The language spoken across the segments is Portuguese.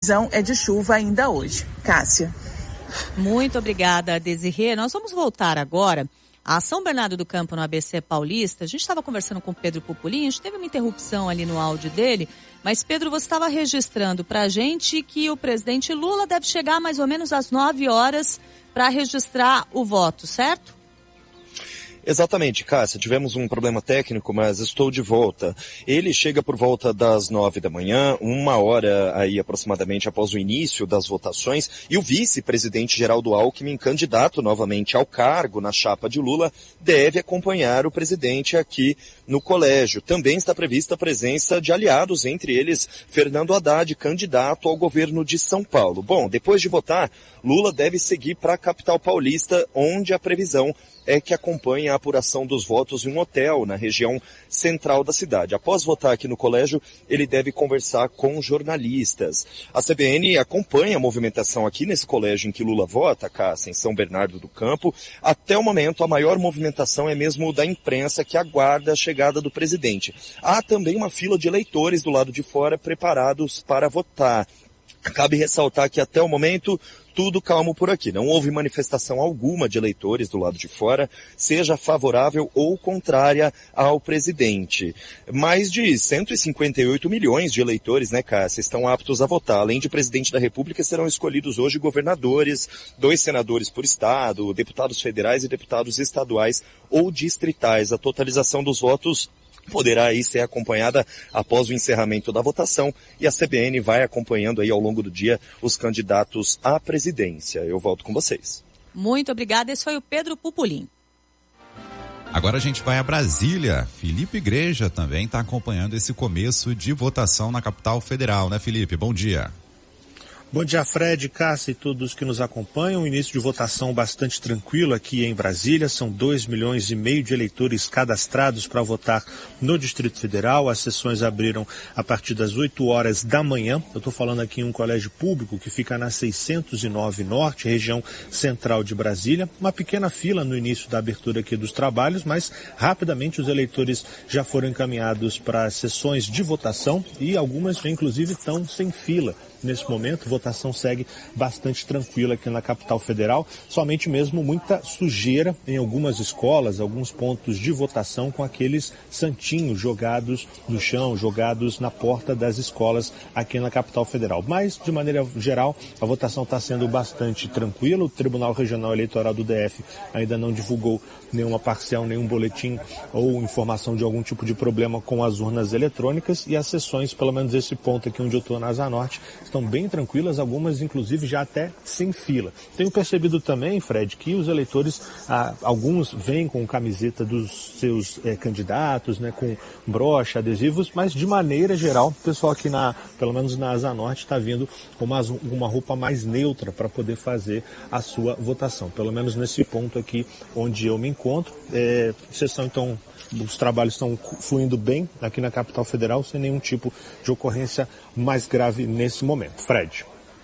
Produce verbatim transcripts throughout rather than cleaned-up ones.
previsão é de chuva ainda hoje. Cássia. Muito obrigada, Desirê. Nós vamos voltar agora a São Bernardo do Campo, no A B C Paulista. A gente estava conversando com o Pedro Pupolin, a gente teve uma interrupção ali no áudio dele, mas Pedro, você estava registrando para a gente que o presidente Lula deve chegar mais ou menos às nove horas para registrar o voto, certo? Exatamente, Cássia, tivemos um problema técnico, mas estou de volta. Ele chega por volta das nove da manhã, uma hora aí aproximadamente após o início das votações, e o vice-presidente Geraldo Alckmin, candidato novamente ao cargo na chapa de Lula, deve acompanhar o presidente aqui no colégio. Também está prevista a presença de aliados, entre eles Fernando Haddad, candidato ao governo de São Paulo. Bom, depois de votar, Lula deve seguir para a capital paulista, onde a previsão é que acompanhe a apuração dos votos em um hotel na região central da cidade. Após votar aqui no colégio, ele deve conversar com jornalistas. A C B N acompanha a movimentação aqui nesse colégio em que Lula vota, Cássia, em São Bernardo do Campo. Até o momento, a maior movimentação é mesmo da imprensa, que aguarda a chegada do presidente. Há também uma fila de eleitores do lado de fora preparados para votar. Cabe ressaltar que até o momento tudo calmo por aqui. Não houve manifestação alguma de eleitores do lado de fora, seja favorável ou contrária ao presidente. Mais de cento e cinquenta e oito milhões de eleitores, né, Cássia, estão aptos a votar. Além de presidente da República, serão escolhidos hoje governadores, dois senadores por estado, deputados federais e deputados estaduais ou distritais. A totalização dos votos poderá aí ser acompanhada após o encerramento da votação, e a C B N vai acompanhando aí ao longo do dia os candidatos à presidência. Eu volto com vocês. Muito obrigada. Esse foi o Pedro Pupolin. Agora a gente vai a Brasília. Felipe Igreja também está acompanhando esse começo de votação na capital federal, né, Felipe? Bom dia. Bom dia, Fred, Cássia e todos que nos acompanham. Início de votação bastante tranquilo aqui em Brasília. São dois milhões e meio de eleitores cadastrados para votar no Distrito Federal. As sessões abriram a partir das oito horas da manhã. Eu estou falando aqui em um colégio público que fica na seiscentos e nove Norte, região central de Brasília. Uma pequena fila no início da abertura aqui dos trabalhos, mas rapidamente os eleitores já foram encaminhados para as sessões de votação e algumas, inclusive, estão sem fila. Nesse momento, a votação segue bastante tranquila aqui na capital federal, somente mesmo muita sujeira em algumas escolas, alguns pontos de votação com aqueles santinhos jogados no chão, jogados na porta das escolas aqui na capital federal. Mas, de maneira geral, a votação está sendo bastante tranquila. O Tribunal Regional Eleitoral do D F ainda não divulgou nenhuma parcial, nenhum boletim ou informação de algum tipo de problema com as urnas eletrônicas, e as sessões, pelo menos esse ponto aqui onde eu estou, na Asa Norte, estão bem tranquilas, algumas inclusive já até sem fila. Tenho percebido também, Fred, que os eleitores, ah, alguns vêm com camiseta dos seus eh, candidatos, né, com brocha, adesivos, mas de maneira geral, o pessoal aqui, na, pelo menos na Asa Norte, está vindo com uma, uma roupa mais neutra para poder fazer a sua votação. Pelo menos nesse ponto aqui onde eu me encontro. É, sessão, então, os trabalhos estão fluindo bem aqui na capital federal, sem nenhum tipo de ocorrência mais grave nesse momento. Fred.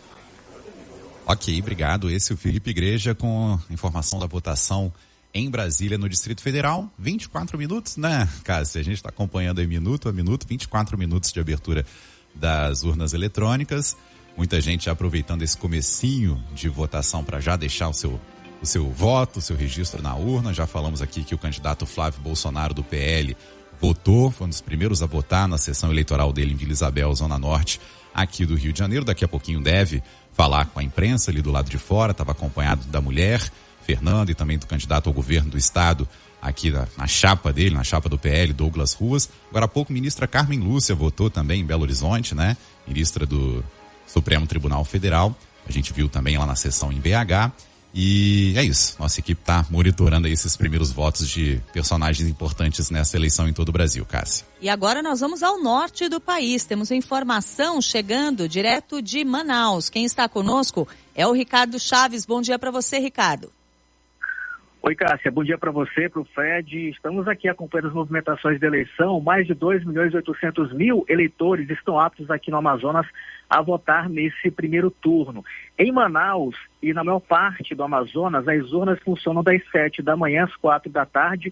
Ok, obrigado. Esse é o Felipe Igreja com informação da votação em Brasília, no Distrito Federal. vinte e quatro minutos, né, Cássia? A gente está acompanhando aí minuto a minuto, vinte e quatro minutos de abertura das urnas eletrônicas. Muita gente já aproveitando esse comecinho de votação para já deixar o seu o seu voto, o seu registro na urna. Já falamos aqui que o candidato Flávio Bolsonaro, do P L, votou, foi um dos primeiros a votar na sessão eleitoral dele em Vila Isabel, Zona Norte, aqui do Rio de Janeiro. Daqui a pouquinho deve falar com a imprensa ali do lado de fora, estava acompanhado da mulher, Fernanda, e também do candidato ao governo do estado, aqui na, na chapa dele, na chapa do P L, Douglas Ruas. Agora há pouco, ministra Carmen Lúcia votou também em Belo Horizonte, né? Ministra do Supremo Tribunal Federal. A gente viu também lá na sessão em B H. E é isso, nossa equipe está monitorando aí esses primeiros votos de personagens importantes nessa eleição em todo o Brasil, Cássia. E agora nós vamos ao norte do país, temos informação chegando direto de Manaus. Quem está conosco é o Ricardo Chaves. Bom dia para você, Ricardo. Oi, Cássia, bom dia para você, para o Fred. Estamos aqui acompanhando as movimentações da eleição. Mais de dois milhões e oitocentos mil eleitores estão aptos aqui no Amazonas a votar nesse primeiro turno. Em Manaus e na maior parte do Amazonas, as urnas funcionam das sete da manhã às quatro da tarde,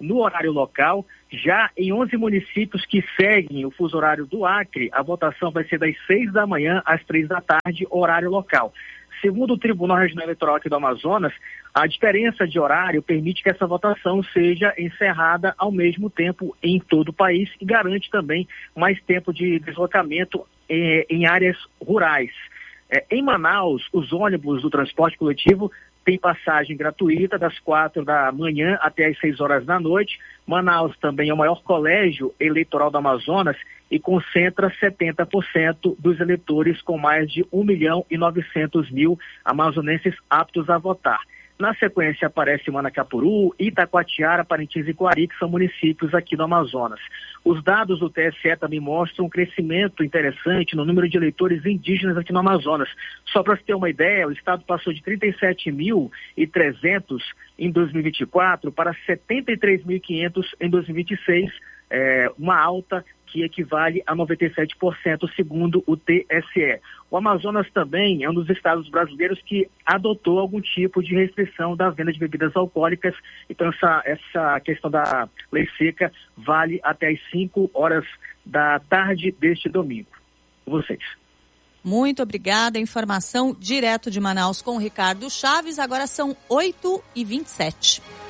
no horário local. Já em onze municípios que seguem o fuso horário do Acre, a votação vai ser das seis da manhã às três da tarde, horário local. Segundo o Tribunal Regional Eleitoral aqui do Amazonas, a diferença de horário permite que essa votação seja encerrada ao mesmo tempo em todo o país e garante também mais tempo de deslocamento eh, em áreas rurais. Eh, em Manaus, os ônibus do transporte coletivo têm passagem gratuita das quatro da manhã até as seis horas da noite. Manaus também é o maior colégio eleitoral do Amazonas e concentra setenta por cento dos eleitores, com mais de um milhão e novecentos mil amazonenses aptos a votar. Na sequência aparece Manacapuru, Itacoatiara, Parintins e Coari, que são municípios aqui do Amazonas. Os dados do T S E também mostram um crescimento interessante no número de eleitores indígenas aqui no Amazonas. Só para você ter uma ideia, o estado passou de trinta e sete mil e trezentos em dois mil e vinte e quatro para setenta e três mil e quinhentos em dois mil e vinte e seis, é, uma alta que equivale a noventa e sete por cento, segundo o T S E. O Amazonas também é um dos estados brasileiros que adotou algum tipo de restrição da venda de bebidas alcoólicas, então essa, essa questão da lei seca vale até as cinco horas da tarde deste domingo. Vocês. Muito obrigada. Informação direto de Manaus com o Ricardo Chaves. Agora são oito e vinte e sete.